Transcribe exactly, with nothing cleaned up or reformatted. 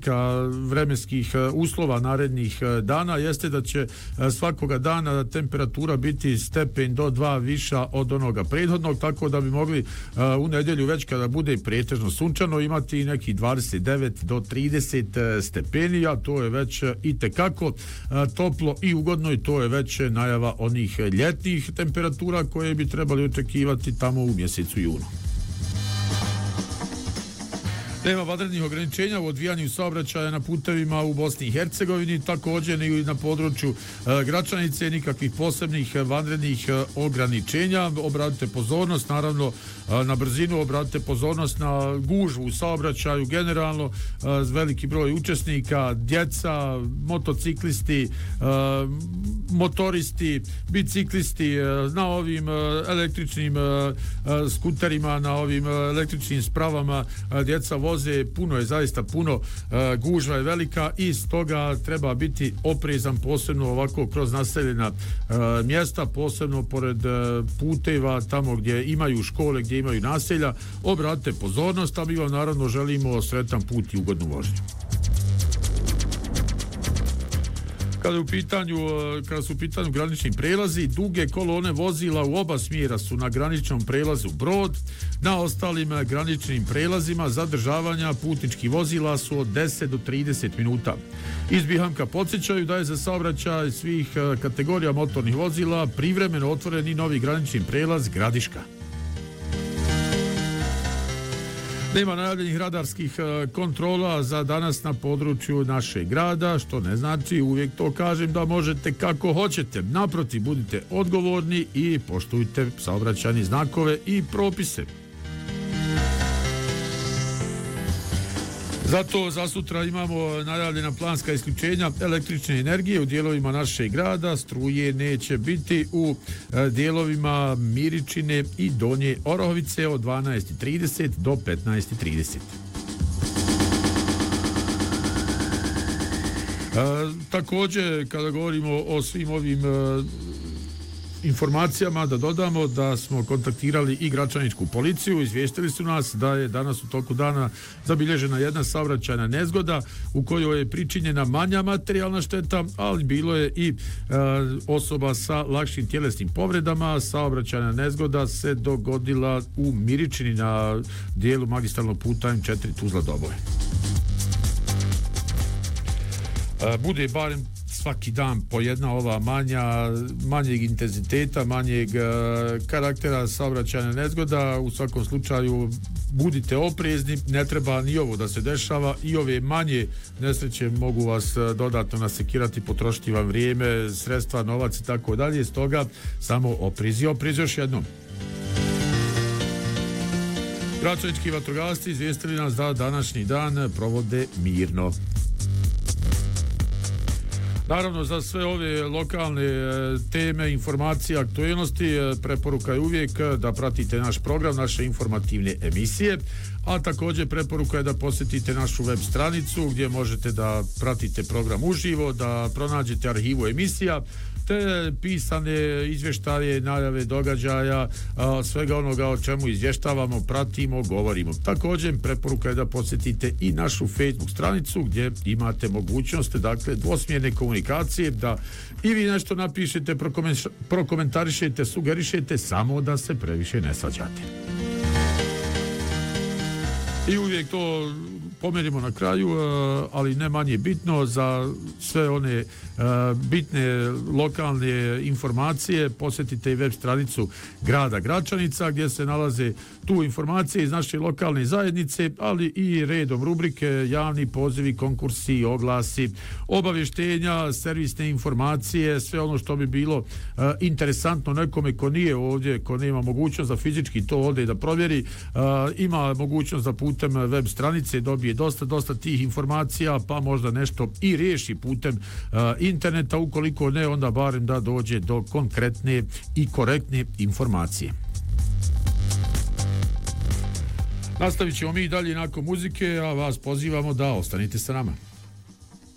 prilika vremenskih uslova narednih dana jeste da će svakoga dana temperatura biti stepen do dva viša od onoga prethodnog, tako da bi mogli u nedjelju već kada bude pretežno sunčano imati neki dvadeset devet do trideset stepeni, a to je već i tekako toplo i ugodno i to je već najava onih ljetnih temperatura koje bi trebali očekivati tamo u mjesecu junu. Nema vanrednih ograničenja u odvijanju saobraćaja na putevima u Bosni i Hercegovini, također i na području e, Gračanice, nikakvih posebnih vanrednih e, ograničenja. Obratite pozornost, naravno, e, na brzinu, obratite pozornost na gužvu u saobraćaju generalno, e, veliki broj učesnika, djeca, motociklisti, e, motoristi, biciklisti, e, na ovim e, električnim e, skuterima, na ovim e, električnim spravama, e, djeca voze, puno je, zaista puno, e, gužva je velika i stoga treba biti oprezan, posebno ovako kroz naseljena e, mjesta, posebno pored e, puteva, tamo gdje imaju škole, gdje imaju naselja. Obratite pozornost, a mi vam naravno želimo sretan put i ugodnu vožnju. Kada, u pitanju, kada su u pitanju granični prelazi, duge kolone vozila u oba smjera su na graničnom prelazu Brod. Na ostalim graničnim prelazima zadržavanja putničkih vozila su od deset do trideset minuta. Iz Bihamka podsjećaju da je za saobraćaj svih kategorija motornih vozila privremeno otvoren i novi granični prelaz Gradiška. Nema najavljenih radarskih kontrola za danas na području našeg grada, što ne znači, uvijek to kažem, da možete kako hoćete. Naprotiv, budite odgovorni i poštujte saobraćajne znakove i propise. Zato za sutra imamo najavljena planska isključenja električne energije u dijelovima našeg grada. Struje neće biti u dijelovima Miričine i Donje Orahovice od dvanaest trideset do petnaest trideset. E, također, kada govorimo o svim ovim e, informacijama, da dodamo da smo kontaktirali i Gračaničku policiju. Izvijestili su nas da je danas u toku dana zabilježena jedna saobraćajna nezgoda u kojoj je pričinjena manja materijalna šteta, ali bilo je i e, osoba sa lakšim tjelesnim povredama. Saobraćajna nezgoda se dogodila u Miričini na dijelu magistralnog puta M četiri Tuzla Doboj. E, bude barem svaki dan po jedna ova manja, manjeg intenziteta, manjeg e, karaktera saobraćajna nezgoda. U svakom slučaju budite oprezni, ne treba ni ovo da se dešava i ove manje nesreće mogu vas dodatno nasekirati, potrošiti vam vrijeme, sredstva, novac i tako dalje. Stoga samo oprezi, oprezi još jednom. Gračanički vatrogasci izvijestili nas da današnji dan provode mirno. Naravno, za sve ove lokalne teme, informacije, aktualnosti, preporuka je uvijek da pratite naš program, naše informativne emisije, a također preporuka je da posjetite našu web stranicu gdje možete da pratite program uživo, da pronađete arhivu emisija, te pisane izvještaje, najave događaja, svega onoga o čemu izvještavamo, pratimo, govorimo. Također preporuka je da posjetite i našu Facebook stranicu gdje imate mogućnost, dakle, dvosmjerne komunikacije, da i vi nešto napišete, prokomentarišete, sugerišete, samo da se previše ne svađate. I uvijek to pomerimo na kraju, ali ne manje bitno, za sve one bitne lokalne informacije posjetite i web stranicu grada Gračanica gdje se nalaze tu informacije iz naše lokalne zajednice, ali i redom rubrike, javni pozivi, konkursi, oglasi, obavještenja, servisne informacije, sve ono što bi bilo interesantno nekome ko nije ovdje, ko nema mogućnost da fizički to ovdje da provjeri, ima mogućnost da putem web stranice dobije dosta, dosta tih informacija, pa možda nešto i riješi putem uh, interneta, ukoliko ne, onda barem da dođe do konkretne i korektne informacije. Nastavit ćemo mi dalje nakon muzike, a vas pozivamo da ostanete sa nama.